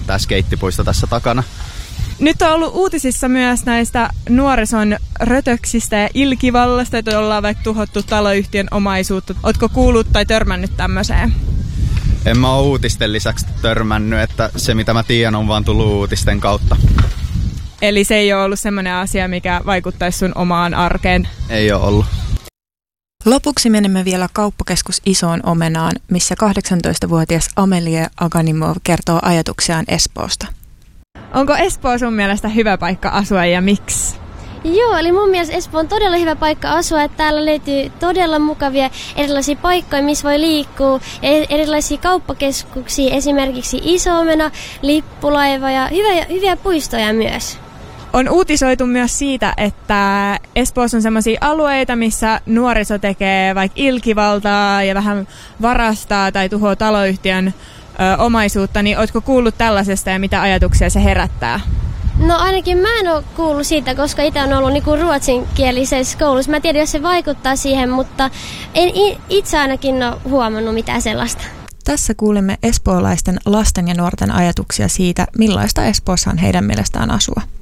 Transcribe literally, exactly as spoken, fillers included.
tää skeittipuisto tässä takana. Nyt on ollut uutisissa myös näistä nuorison rötöksistä ja ilkivallasta, että ollaan vaikka tuhottu taloyhtiön omaisuutta. Ootko kuullut tai törmännyt tämmöiseen? En mä oo uutisten lisäksi törmännyt, että se mitä mä tiedän on vaan tullut uutisten kautta. Eli se ei ole ollut semmoinen asia, mikä vaikuttaisi sun omaan arkeen? Ei ole ollut. Lopuksi menemme vielä kauppakeskus Isoon Omenaan, missä kahdeksantoistavuotias Amelie Aganimov kertoo ajatuksiaan Espoosta. Onko Espoo sun mielestä hyvä paikka asua ja miksi? Joo, eli mun mielestä Espoo on todella hyvä paikka asua, että täällä löytyy todella mukavia erilaisia paikkoja, missä voi liikkua, erilaisia kauppakeskuksia, esimerkiksi Iso-Omena, lippulaiva ja hyviä, hyviä puistoja myös. On uutisoitu myös siitä, että Espoossa on sellaisia alueita, missä nuoriso tekee vaikka ilkivaltaa ja vähän varastaa tai tuhoaa taloyhtiön ö, omaisuutta, niin ootko kuullut tällaisesta ja mitä ajatuksia se herättää? No ainakin mä en ole kuullut siitä, koska itse on ollut niinku ruotsinkielisessä koulussa. Mä tiedän, jos se vaikuttaa siihen, mutta en itse ainakin ole huomannut mitään sellaista. Tässä kuulemme espoolaisten lasten ja nuorten ajatuksia siitä, millaista Espoossa on heidän mielestään asua.